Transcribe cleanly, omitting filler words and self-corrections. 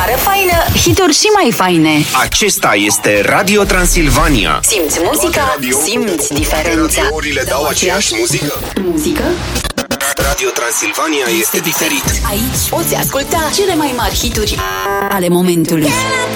afară faină, hituri și mai faine. Acesta este Radio Transilvania. Simți muzica, simți diferența. Radiourile dau aceeași muzică? Muzică? Radio Transilvania este diferit. Aici poți asculta cele mai mari hituri ale momentului.